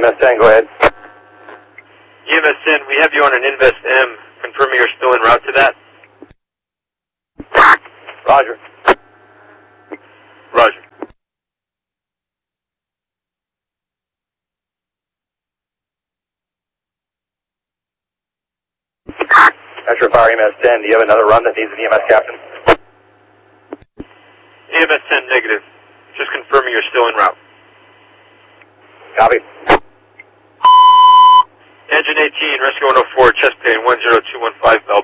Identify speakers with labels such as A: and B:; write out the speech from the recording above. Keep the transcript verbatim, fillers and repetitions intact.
A: M S ten, go ahead.
B: E M S ten, we have you on an Invest M, confirming you're still en route to that.
A: Roger.
B: Roger.
A: Metro Fire E M S ten, do you have another run that needs an E M S captain?
B: E M S ten negative. Just confirming you're still en route.
A: Copy.
B: Engine eighteen, Rescue one oh four, chest pain one zero two one five, bell